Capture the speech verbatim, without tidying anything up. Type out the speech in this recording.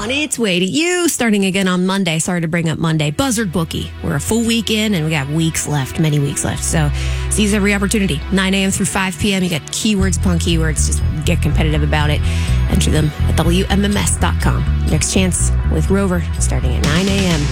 on its way to you starting again on Monday. Sorry to bring up Monday. Buzzard Bookie. We're a full week in and we got weeks left, many weeks left. So seize every opportunity. nine a.m. through five p.m. You got keywords upon keywords. Just get competitive about it. Enter them at W M M S dot com. Next chance with Rover starting at nine a.m.